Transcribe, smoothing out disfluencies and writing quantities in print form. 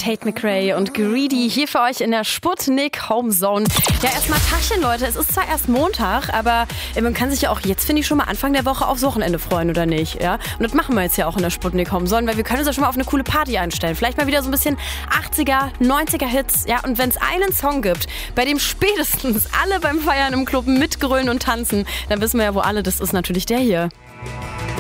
Tate McRae und Greedy hier für euch in der Sputnik Homezone. Ja, erstmal Tachchen, Leute. Es ist zwar erst Montag, aber man kann sich ja auch jetzt, finde ich, schon mal Anfang der Woche aufs Wochenende freuen, oder nicht? Ja? Und das machen wir jetzt ja auch in der Sputnik Homezone, weil wir können uns ja schon mal auf eine coole Party einstellen. Vielleicht mal wieder so ein bisschen 80er, 90er Hits. Ja, und wenn es einen Song gibt, bei dem spätestens alle beim Feiern im Club mitgrölen und tanzen, dann wissen wir ja, wo alle, das ist natürlich der hier.